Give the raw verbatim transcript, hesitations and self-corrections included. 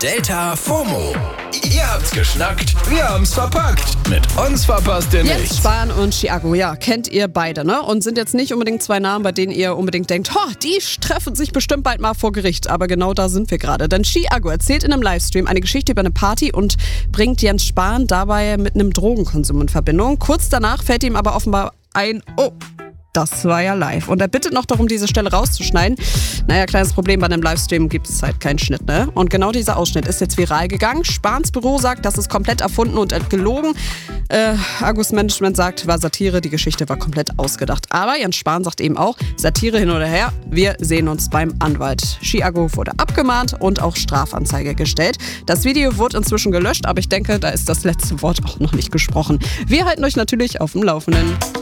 Delta FOMO. Ihr habt's geschnackt, wir haben's verpackt. Mit uns verpasst ihr Jens nichts. Spahn und Chiago, ja, kennt ihr beide, ne? Und sind jetzt nicht unbedingt zwei Namen, bei denen ihr unbedingt denkt, oh, die treffen sich bestimmt bald mal vor Gericht. Aber genau da sind wir gerade. Denn Chiago erzählt in einem Livestream eine Geschichte über eine Party und bringt Jens Spahn dabei mit einem Drogenkonsum in Verbindung. Kurz danach fällt ihm aber offenbar ein, oh, das war ja live. Und er bittet noch darum, diese Stelle rauszuschneiden. Naja, kleines Problem, bei einem Livestream gibt es halt keinen Schnitt, ne? Und genau dieser Ausschnitt ist jetzt viral gegangen. Spahns Büro sagt, das ist komplett erfunden und gelogen. Äh, Argus Management sagt, war Satire, die Geschichte war komplett ausgedacht. Aber Jens Spahn sagt eben auch, Satire hin oder her, wir sehen uns beim Anwalt. Chiago wurde abgemahnt und auch Strafanzeige gestellt. Das Video wurde inzwischen gelöscht, aber ich denke, da ist das letzte Wort auch noch nicht gesprochen. Wir halten euch natürlich auf dem Laufenden.